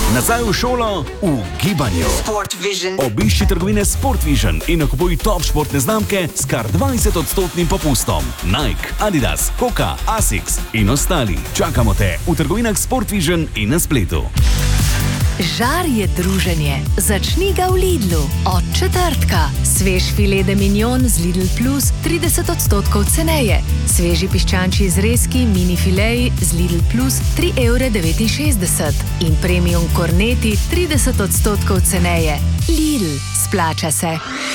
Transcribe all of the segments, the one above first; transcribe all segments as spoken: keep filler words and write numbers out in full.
Nazaj v šolo v gibanju. Obišči trgovine Sport Vision in nakupuj top športne znamke s kar dvajset odstotnim popustom. Nike, Adidas, Hoka, Asics in ostali. Čakamo te v trgovinah Sport Vision in na spletu. Žar je druženje. Začni ga v Lidlu. Od četrtka. Svež filet de mignon z Lidl Plus trideset odstotkov ceneje. Sveži piščančji zrezki mini fileji z Lidl Plus tri evre devetinšestdeset. In premium korneti trideset odstotkov ceneje. Lidl. Splača se.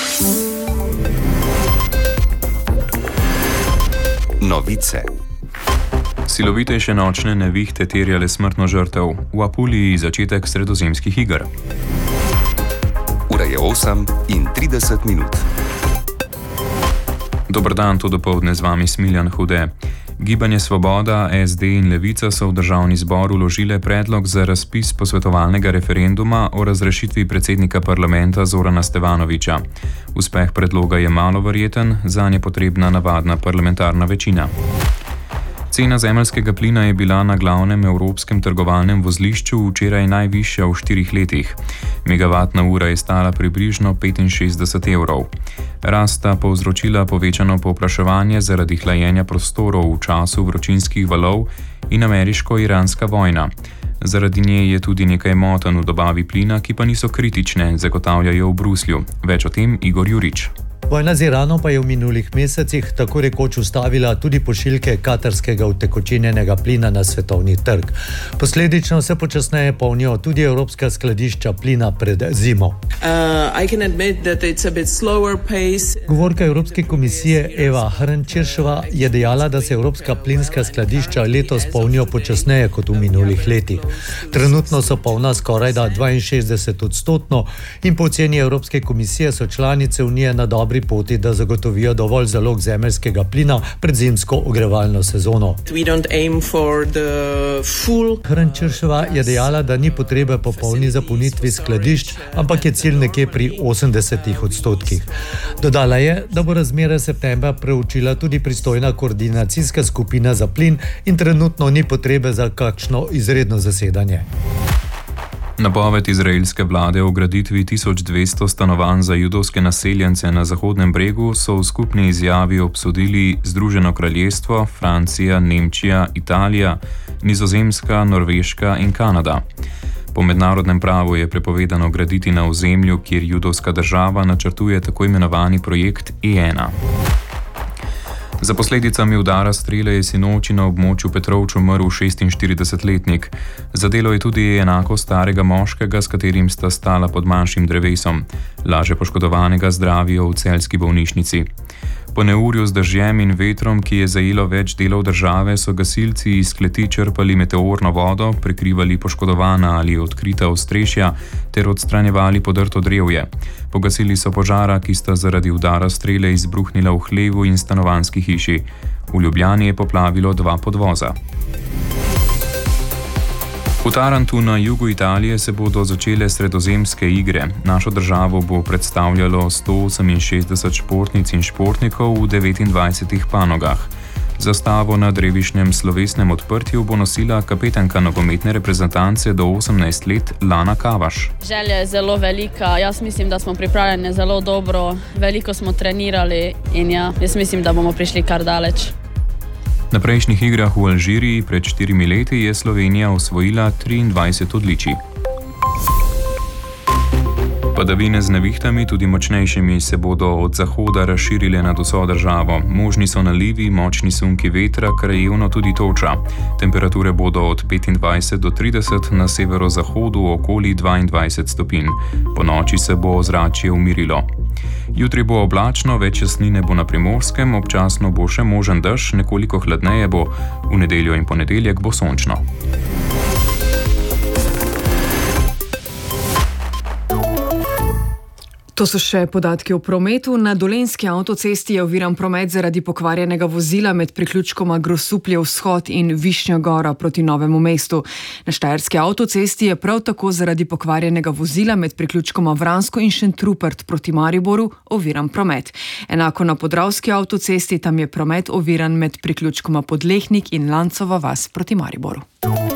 Novice. Silovitejše nočne nevihte terjale smrtno žrtev. V Apuliji začetek sredozemskih iger. Ura je osem in trideset minut. Dober dan, to dopoldne z vami Smiljan Hude. Gibanje Svoboda, S D in Levica so v državni zbor vložile predlog za razpis posvetovalnega referenduma o razrešitvi predsednika parlamenta Zorana Stevanovića. Uspeh predloga je malo verjeten, zanj je potrebna navadna parlamentarna večina. Cena zemeljskega plina je bila na glavnem evropskem trgovalnem vozlišču včeraj najvišja v štirih letih. Megavatna ura je stala približno petinšestdeset evrov. Rast sta povzročila povečano povpraševanje zaradi hlajenja prostorov v času vročinskih valov in ameriško-iranska vojna. Zaradi nje je tudi nekaj motenj v dobavi plina, ki pa niso kritične, zagotavljajo v Bruslju. Več o tem Igor Jurič. Vojna z Iranom pa je v minulih mesecih tako rekoč ustavila tudi pošiljke katarskega utekočinjenega plina na svetovni trg. Posledično se počasneje polnijo tudi evropska skladišča plina pred zimo. Uh, Govorka Evropske komisije Eva Hrnčirševa je dejala, da se evropska plinska skladišča letos polnijo počasneje kot v minulih letih. Trenutno so polna skoraj da dvainšestdeset odstotno in po oceni Evropske komisije so članice Unije na dobri poti, da zagotovijo dovolj zalog zemeljskega plina pred zimsko ogrevalno sezono. Hrnčirševa je dejala, da ni potrebe po polni zapolnitvi skladišč, ampak je cilj nekje pri osemdesetih odstotkih. Dodala je, da bo razmere septembra preučila tudi pristojna koordinacijska skupina za plin in trenutno ni potrebe za kakšno izredno zasedanje. Napoved izraelske vlade o graditvi tisoč dvesto stanovanj za judovske naseljence na Zahodnem bregu so v skupni izjavi obsodili Združeno kraljestvo, Francija, Nemčija, Italija, Nizozemska, Norveška in Kanada. Po mednarodnem pravu je prepovedano graditi na ozemlju, kjer judovska država načrtuje tako imenovani projekt E ena. Za posledicami udara strele je sinoči na območju Petrovč umrl šestinštiridesetletnik. Zadelo je tudi enako starega moškega, s katerim sta stala pod manjšim drevesom. Laže poškodovanega zdravijo v celjski bolnišnici. Po neurju z dežjem in vetrom, ki je zajelo več delov države, so gasilci iz kleti črpali meteorno vodo, prekrivali poškodovana ali odkrita ostrešja ter odstranjevali podrto drevje. Pogasili so požara, ki sta zaradi udara strele izbruhnila v hlevu in stanovanjski hiši. V Ljubljani je poplavilo dva podvoza. V Tarantu na jugu Italije se bodo začele sredozemske igre. Našo državo bo predstavljalo sto oseminšestdeset športnic in športnikov v devetindvajsetih panogah. Zastavo na drevišnjem slovesnem odprtju bo nosila kapetanka nogometne reprezentance do osemnajst let Lana Kavaš. Želja je zelo velika, jaz mislim, da smo pripravljeni zelo dobro, veliko smo trenirali in ja, jaz mislim, da bomo prišli kar daleč. Na prejšnjih igrah v Alžiriji pred štirimi leti je Slovenija osvojila triindvajset odličij. Padavine z nevihtami, tudi močnejšimi, se bodo od zahoda razširile nad vso državo. Možni so nalivi, močni sunki vetra, krajevno tudi toča. Temperature bodo od petindvajset do trideset, na severozahodu okoli dvaindvajset stopinj. Po noči se bo ozračje umirilo. Jutri bo oblačno, več jasnine bo na Primorskem, občasno bo še možen dež, nekoliko hladneje bo, v nedeljo in ponedeljek bo sončno. To so še podatki o prometu. Na Dolenjski avtocesti je oviran promet zaradi pokvarjenega vozila med priključkoma Grosuplje vzhod in Višnja Gora proti Novemu mestu. Na Štajerski avtocesti je prav tako zaradi pokvarjenega vozila med priključkoma Vransko in Šentrupert proti Mariboru oviran promet. Enako na Podravski avtocesti, tam je promet oviran med priključkoma Podlehnik in Lancova vas proti Mariboru.